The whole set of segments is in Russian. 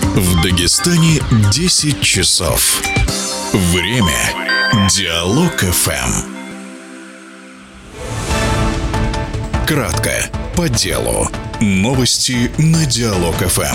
В Дагестане 10 часов. Время Диалог ФМ. Кратко, по делу. Новости на Диалог ФМ.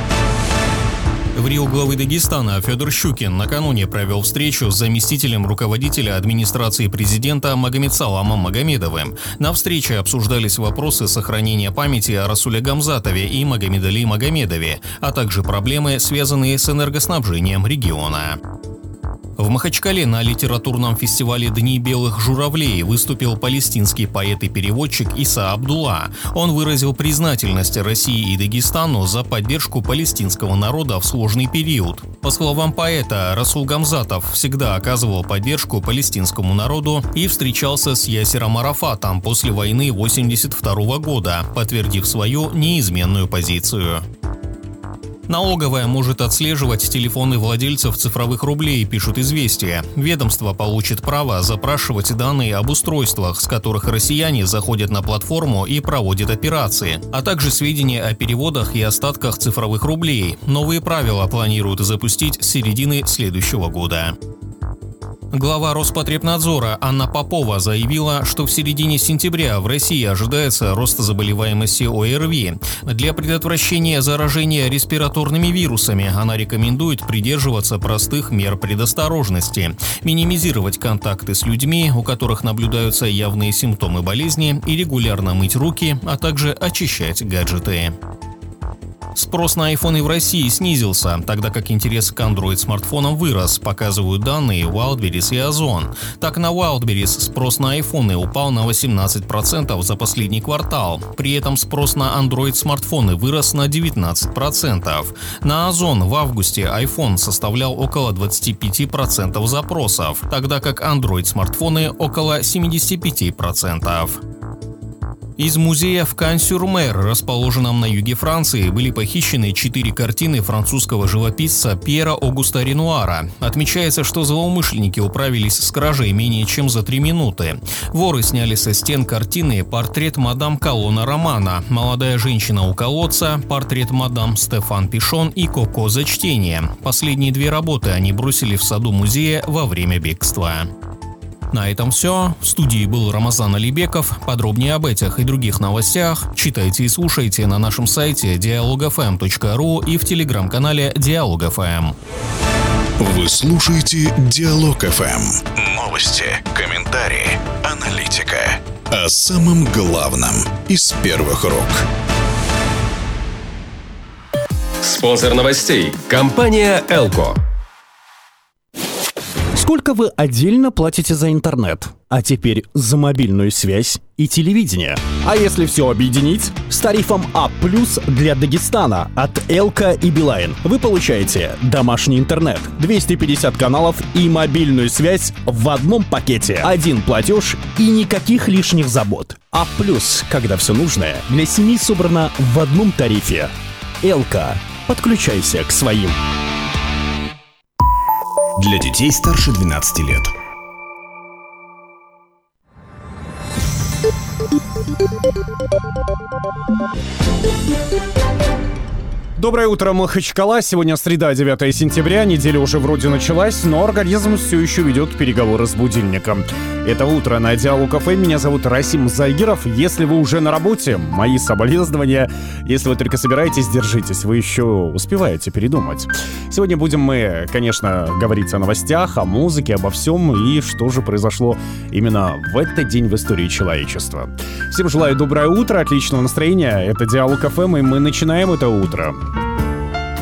В Рио главы Дагестана Федор Щукин накануне провел встречу с заместителем руководителя администрации президента Магомедсаламом Магомедовым. На встрече обсуждались вопросы сохранения памяти о Расуле Гамзатове и Магомед-Али Магомедове, а также проблемы, связанные с энергоснабжением региона. В Махачкале на литературном фестивале «Дни белых журавлей» выступил палестинский поэт и переводчик Иса Абдулла. Он выразил признательность России и Дагестану за поддержку палестинского народа в сложный период. По словам поэта, Расул Гамзатов всегда оказывал поддержку палестинскому народу и встречался с Ясером Арафатом после войны 1982 года, подтвердив свою неизменную позицию. Налоговая может отслеживать телефоны владельцев цифровых рублей, пишут «Известия». Ведомство получит право запрашивать данные об устройствах, с которых россияне заходят на платформу и проводят операции, а также сведения о переводах и остатках цифровых рублей. Новые правила планируют запустить с середины следующего года. Глава Роспотребнадзора Анна Попова заявила, что в середине сентября в России ожидается рост заболеваемости ОРВИ. Для предотвращения заражения респираторными вирусами она рекомендует придерживаться простых мер предосторожности, минимизировать контакты с людьми, у которых наблюдаются явные симптомы болезни, и регулярно мыть руки, а также очищать гаджеты. Спрос на айфоны в России снизился, тогда как интерес к Android-смартфонам вырос, показывают данные Wildberries и Озон. Так, на Wildberries спрос на айфоны упал на 18% за последний квартал. При этом спрос на Android-смартфоны вырос на 19%. На Озон в августе iPhone составлял около 25% запросов, тогда как Android-смартфоны около 75%. Из музея в Кан-сюр-Мер, расположенном на юге Франции, были похищены 4 картины французского живописца Пьера Огуста Ренуара. Отмечается, что злоумышленники управились с кражей менее чем за 3 минуты. Воры сняли со стен картины портрет мадам Колона Романа, молодая женщина у колодца, портрет мадам Стефан Пишон и Коко за чтение. Последние 2 работы они бросили в саду музея во время бегства. На этом все. В студии был Рамазан Алибеков. Подробнее об этих и других новостях читайте и слушайте на нашем сайте dialogfm.ru и в телеграм-канале Диалог ФМ. Вы слушаете Диалог ФМ. Новости, комментарии, аналитика. О самом главном из первых рук. Спонсор новостей – компания «Элко». Сколько вы отдельно платите за интернет? А теперь за мобильную связь и телевидение. А если все объединить? С тарифом А+ для Дагестана от Элко и Билайн вы получаете домашний интернет, 250 каналов и мобильную связь в одном пакете. Один платеж и никаких лишних забот. А+, когда все нужное для семьи собрано в одном тарифе. Элко. Подключайся к своим. Для детей старше 12 лет. Доброе утро, Махачкала. Сегодня среда, 9 сентября. Неделя уже вроде началась, но организм все еще ведет переговоры с будильником. Это утро на Диалог ФМ. Меня зовут Расим Зайгиров. Если вы уже на работе, мои соболезнования. Если вы только собираетесь, держитесь. Вы еще успеваете передумать. Сегодня будем мы, конечно, говорить о новостях, о музыке, обо всем и что же произошло именно в этот день в истории человечества. Всем желаю доброе утро, отличного настроения. Это Диалог ФМ, и мы начинаем это утро